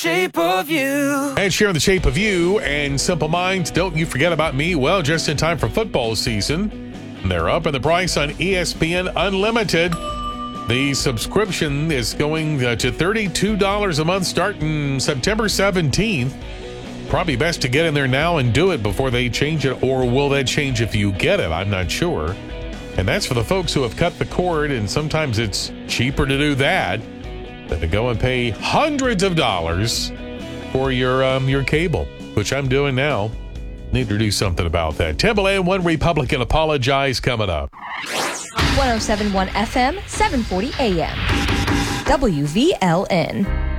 Shape of You. And sharing the shape of you and Simple Minds. Don't you forget about me. Well, just in time for football season. They're up in the price on ESPN Unlimited. The subscription is going to $32 a month starting September 17th. Probably best to get in there now and do it before they change it, or will that change if you get it? I'm not sure. And that's for the folks who have cut the cord, and sometimes it's cheaper to do that than to go and pay hundreds of dollars for your cable, which I'm doing now. Need to do something about that. Timbaland, One Republican Apologize coming up. 107.1 FM, 740 AM. WVLN.